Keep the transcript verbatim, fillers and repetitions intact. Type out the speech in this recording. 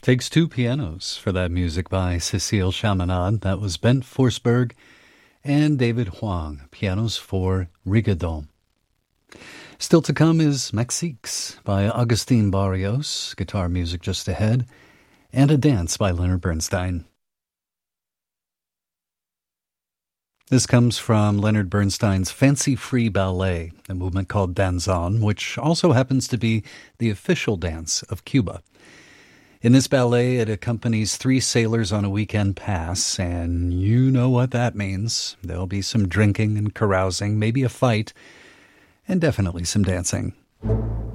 Takes two pianos for that music by Cécile Chaminade. That was Bent Forsberg and David Huang, pianos for Rigodon. Still to come is Mexiques by Agustin Barrios, guitar music just ahead, and a dance by Leonard Bernstein. This comes from Leonard Bernstein's Fancy Free Ballet, a movement called Danzón, which also happens to be the official dance of Cuba. In this ballet, it accompanies three sailors on a weekend pass, and you know what that means. There'll be some drinking and carousing, maybe a fight, and definitely some dancing.